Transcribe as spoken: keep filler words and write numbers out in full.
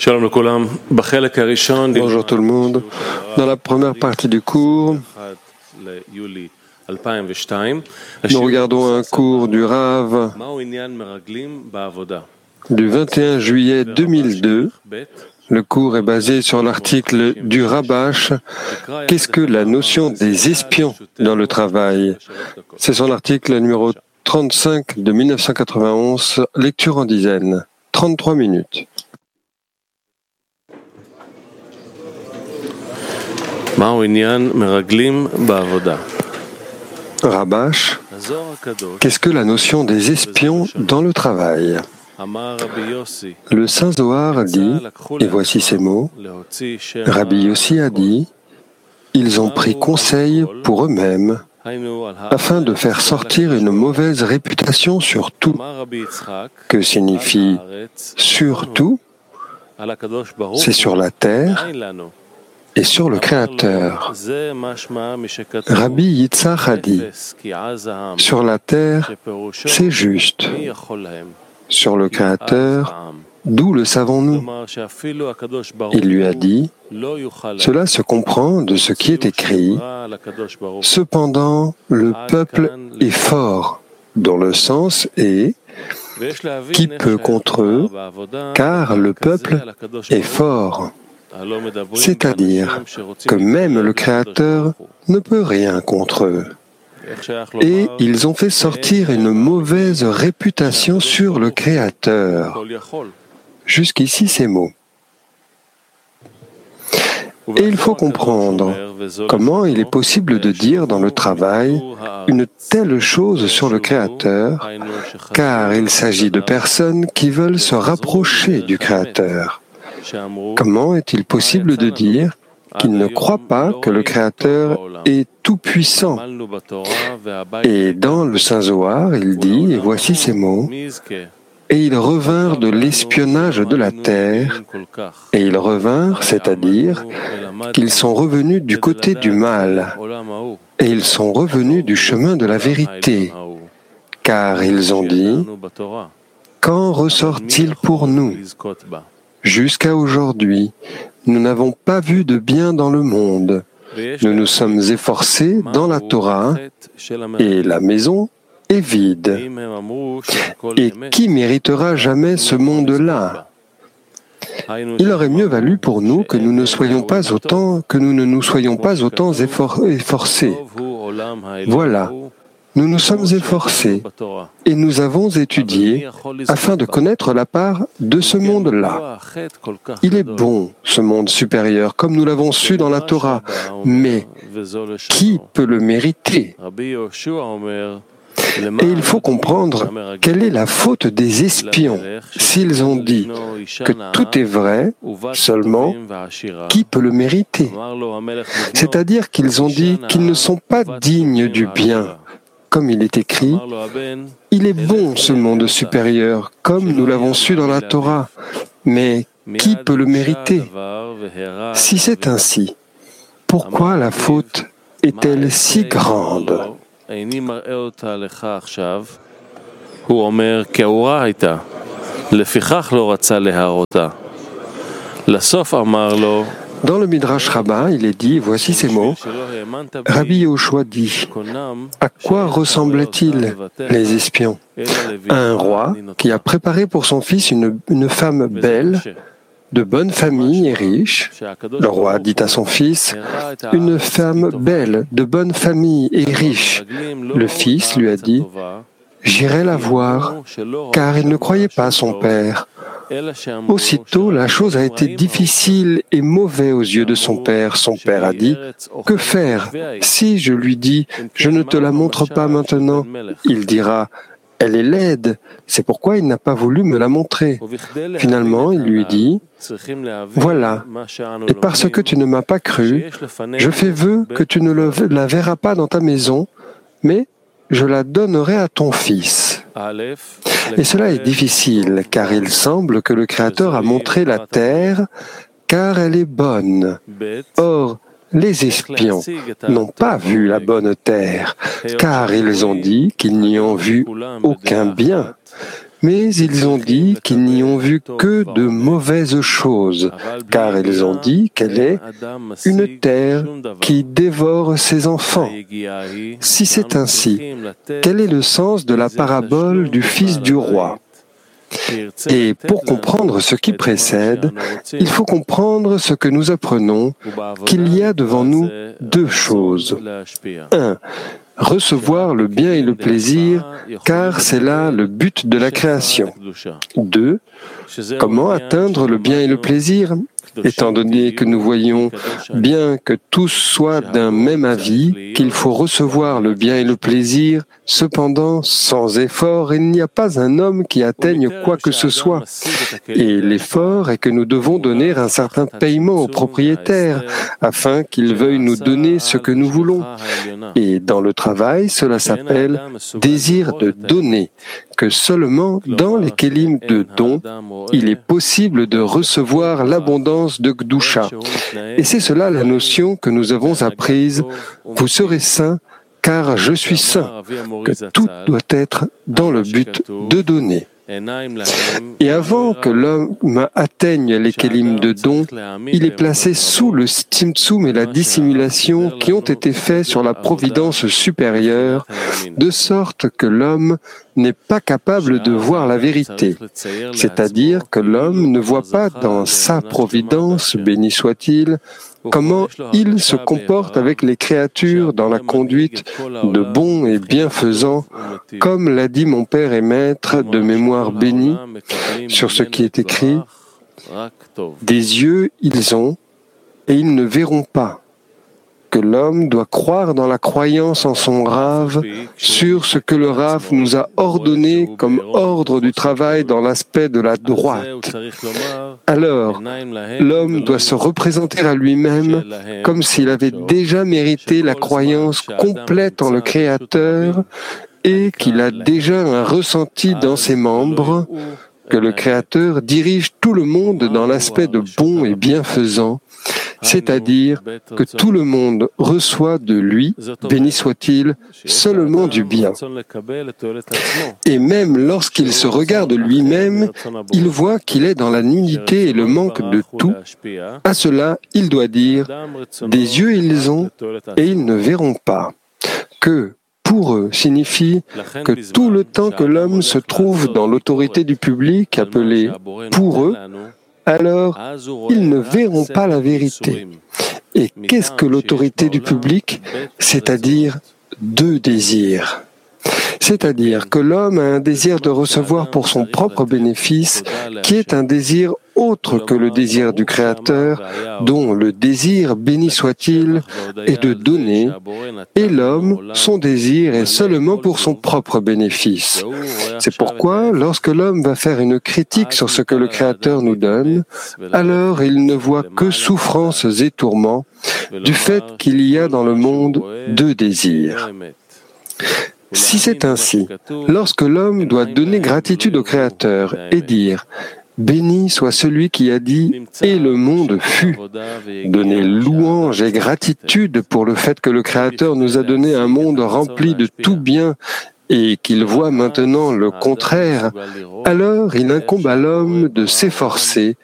Bonjour tout le monde. Dans la première partie du cours, nous regardons un cours du Rav du vingt et un juillet deux mille deux. Le cours est basé sur l'article du Rabash « Qu'est-ce que la notion des espions dans le travail ?» C'est son article numéro trente-cinq de mille neuf cent quatre-vingt-onze, lecture en dizaines, trente-trois minutes. Rabash, qu'est-ce que la notion des espions dans le travail? Le Saint Zohar dit, et voici ces mots, Rabbi Yossi a dit, ils ont pris conseil pour eux-mêmes afin de faire sortir une mauvaise réputation sur tout. Que signifie sur tout? C'est sur la terre et sur le Créateur. Rabbi Yitzhak a dit, sur la terre, c'est juste. Sur le Créateur, d'où le savons-nous? Il lui a dit, cela se comprend de ce qui est écrit, cependant le peuple est fort, dont le sens est, qui peut contre eux, car le peuple est fort. C'est-à-dire que même le Créateur ne peut rien contre eux. Et ils ont fait sortir une mauvaise réputation sur le Créateur. Jusqu'ici ces mots. Et il faut comprendre comment il est possible de dire dans le travail une telle chose sur le Créateur, car il s'agit de personnes qui veulent se rapprocher du Créateur. Comment est-il possible de dire qu'ils ne croient pas que le Créateur est tout-puissant? Et dans le Saint Zohar, il dit, et voici ces mots, et ils revinrent de l'espionnage de la terre, et ils revinrent, c'est-à-dire qu'ils sont revenus du côté du mal, et ils sont revenus du chemin de la vérité, car ils ont dit, quand ressort-il pour nous? Jusqu'à aujourd'hui, nous n'avons pas vu de bien dans le monde. Nous nous sommes efforcés dans la Torah et la maison est vide. Et qui méritera jamais ce monde-là? Il aurait mieux valu pour nous que nous ne soyons pas autant, que nous ne nous soyons pas autant effor- efforcés. Voilà. Nous nous sommes efforcés et nous avons étudié afin de connaître la part de ce monde-là. Il est bon, ce monde supérieur, comme nous l'avons su dans la Torah, mais qui peut le mériter? Et il faut comprendre quelle est la faute des espions. S'ils ont dit que tout est vrai, seulement, qui peut le mériter? C'est-à-dire qu'ils ont dit qu'ils ne sont pas dignes du bien. Comme il est écrit, il est bon ce monde supérieur, comme nous l'avons su dans la Torah, mais qui peut le mériter? Si c'est ainsi, pourquoi la faute est-elle si grande? Dans le Midrash Rabbah, il est dit, voici ces mots, Rabbi Yehoshua dit, à quoi ressemblaient-ils les espions? À un roi qui a préparé pour son fils une, une femme belle, de bonne famille et riche. Le roi dit à son fils, une femme belle, de bonne famille et riche. Le fils lui a dit, j'irai la voir, car il ne croyait pas son père. Aussitôt, la chose a été difficile et mauvaise aux yeux de son père. Son père a dit, « Que faire? Si je lui dis, je ne te la montre pas maintenant, il dira, « Elle est laide, c'est pourquoi il n'a pas voulu me la montrer. » Finalement, il lui dit, « Voilà, et parce que tu ne m'as pas cru, je fais vœu que tu ne la verras pas dans ta maison, mais je la donnerai à ton fils. » Et cela est difficile, car il semble que le Créateur a montré la terre, car elle est bonne. Or, les espions n'ont pas vu la bonne terre, car ils ont dit qu'ils n'y ont vu aucun bien. Mais ils ont dit qu'ils n'y ont vu que de mauvaises choses, car ils ont dit qu'elle est une terre qui dévore ses enfants. Si c'est ainsi, quel est le sens de la parabole du fils du roi ? Et pour comprendre ce qui précède, il faut comprendre ce que nous apprenons, qu'il y a devant nous deux choses. Un, recevoir le bien et le plaisir, car c'est là le but de la création. Deux, comment atteindre le bien et le plaisir ? Étant donné que nous voyons bien que tous soient d'un même avis, qu'il faut recevoir le bien et le plaisir, cependant, sans effort, il n'y a pas un homme qui atteigne quoi que ce soit. Et l'effort est que nous devons donner un certain paiement au propriétaire, afin qu'il veuille nous donner ce que nous voulons. Et dans le travail, cela s'appelle désir de donner, que seulement dans les kélim de don, il est possible de recevoir l'abondance de Gdusha. Et c'est cela la notion que nous avons apprise. Vous serez saints, car je suis saint, que tout doit être dans le but de donner. Et avant que l'homme atteigne les kélim de don, il est placé sous le tzimtzum et la dissimulation qui ont été faits sur la providence supérieure, de sorte que l'homme n'est pas capable de voir la vérité. C'est-à-dire que l'homme ne voit pas dans sa providence, béni soit-il, comment il se comporte avec les créatures dans la conduite de bons et bienfaisants, comme l'a dit mon Père et Maître de mémoire béni, sur ce qui est écrit, « Des yeux ils ont, et ils ne verront pas » que l'homme doit croire dans la croyance en son Rav sur ce que le Rav nous a ordonné comme ordre du travail dans l'aspect de la droite. Alors, l'homme doit se représenter à lui-même comme s'il avait déjà mérité la croyance complète en le Créateur et qu'il a déjà un ressenti dans ses membres que le Créateur dirige tout le monde dans l'aspect de bon et bienfaisant, c'est-à-dire que tout le monde reçoit de lui, béni soit-il, seulement du bien. Et même lorsqu'il se regarde lui-même, il voit qu'il est dans la nudité et le manque de tout. À cela, il doit dire, « Des yeux ils ont, et ils ne verront pas. » Que pour eux signifie que tout le temps que l'homme se trouve dans l'autorité du public, appelée pour eux, alors ils ne verront pas la vérité. Et qu'est-ce que l'autorité du public ? C'est-à-dire deux désirs. C'est-à-dire que l'homme a un désir de recevoir pour son propre bénéfice, qui est un désir autre que le désir du Créateur, dont le désir, béni soit-il, est de donner, et l'homme, son désir est seulement pour son propre bénéfice. C'est pourquoi, lorsque l'homme va faire une critique sur ce que le Créateur nous donne, alors il ne voit que souffrances et tourments du fait qu'il y a dans le monde deux désirs. Si c'est ainsi, lorsque l'homme doit donner gratitude au Créateur et dire « Béni soit celui qui a dit « Et le monde fut », donner louange et gratitude pour le fait que le Créateur nous a donné un monde rempli de tout bien et qu'il voit maintenant le contraire, alors il incombe à l'homme de s'efforcer